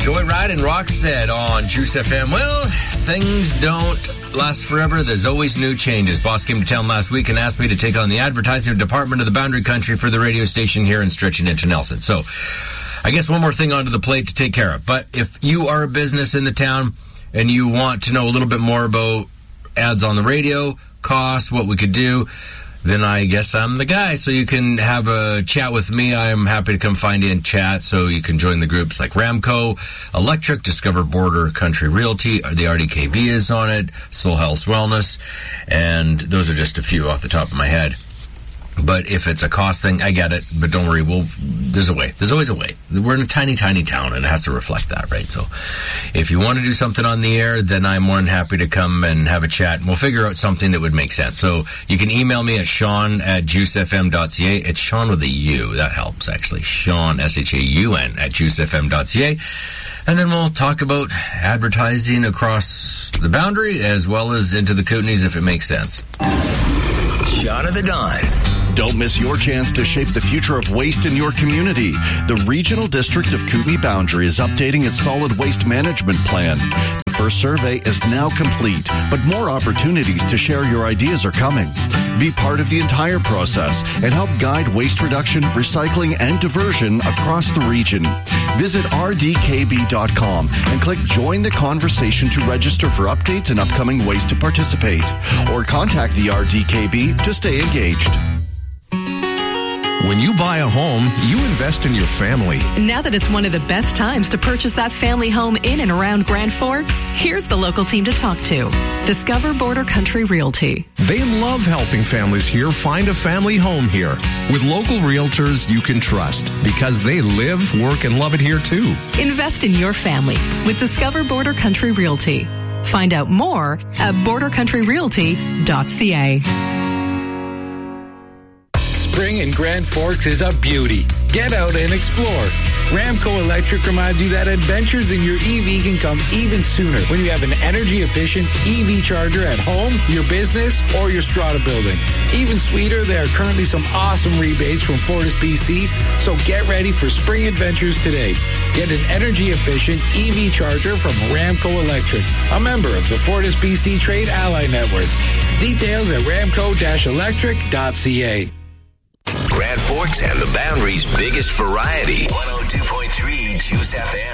Joyride and Roxette on Juice FM. Well, things don't last forever. There's always new changes. Boss came to town last week and asked me to take on the advertising department of the Boundary Country for the radio station here and stretching into Nelson. So I guess one more thing onto the plate to take care of. But if you are a business in the town and you want to know a little bit more about ads on the radio, cost, what we could do, then I guess I'm the guy. So you can have a chat with me. I'm happy to come find you and chat. So you can join the groups like Ramco Electric, Discover Border Country Realty, the RDKB is on it, Soul Health Wellness, and those are just a few off the top of my head. But if it's a cost thing, I get it. But don't worry, there's a way. There's always a way. We're in a tiny, tiny town, and it has to reflect that, right? So if you want to do something on the air, then I'm more than happy to come and have a chat, and we'll figure out something that would make sense. So you can email me at Sean@juicefm.ca. It's Sean with a U. That helps, actually. Sean, SHAUN, at juicefm.ca. And then we'll talk about advertising across the boundary as well as into the Kootenays if it makes sense. Shot of the Dawn. Don't miss your chance to shape the future of waste in your community. The Regional District of Kootenay Boundary is updating its solid waste management plan. The first survey is now complete, but more opportunities to share your ideas are coming. Be part of the entire process and help guide waste reduction, recycling, and diversion across the region. Visit rdkb.com and click Join the Conversation to register for updates and upcoming ways to participate. Or contact the RDKB to stay engaged. When you buy a home, you invest in your family. Now that it's one of the best times to purchase that family home in and around Grand Forks, here's the local team to talk to. Discover Border Country Realty. They love helping families here find a family home here. With local realtors you can trust because they live, work, and love it here too. Invest in your family with Discover Border Country Realty. Find out more at bordercountryrealty.ca. Spring in Grand Forks is a beauty. Get out and explore. Ramco Electric reminds you that adventures in your EV can come even sooner when you have an energy-efficient EV charger at home, your business, or your strata building. Even sweeter, there are currently some awesome rebates from Fortis BC, so get ready for spring adventures today. Get an energy-efficient EV charger from Ramco Electric, a member of the Fortis BC Trade Ally Network. Details at ramco-electric.ca. Grand Forks and the Boundary's biggest variety. 102.3 Juice FM.